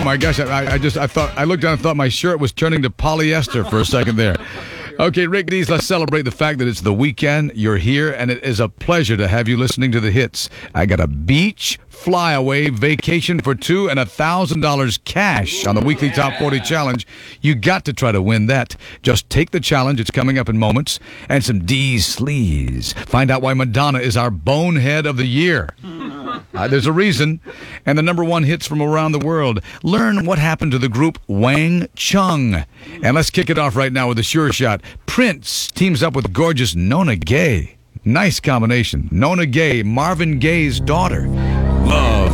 my gosh! I looked down and thought my shirt was turning to polyester for a second there. Okay, Rick Dees, let's celebrate the fact that it's the weekend. You're here, and it is a pleasure to have you listening to the hits. I got a beach flyaway vacation for two and $1,000 cash on the weekly Top 40 challenge. You got to try to win that. Just take the challenge. It's coming up in moments. And some Dees sleaze. Find out why Madonna is our bonehead of the year. There's a reason. And the number one hits from around the world. Learn what happened to the group Wang Chung. And let's kick it off right now with a sure shot. Prince teams up with gorgeous Nona Gaye. Nice combination. Nona Gaye, Marvin Gaye's daughter. Love